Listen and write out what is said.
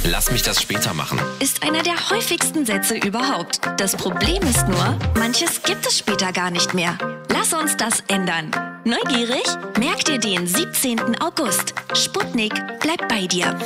Lass mich das später machen. Ist einer der häufigsten Sätze überhaupt. Das Problem ist nur, manches gibt es später gar nicht mehr. Lass uns das ändern. Neugierig? Merk dir den 17. August. Sputnik bleibt bei dir.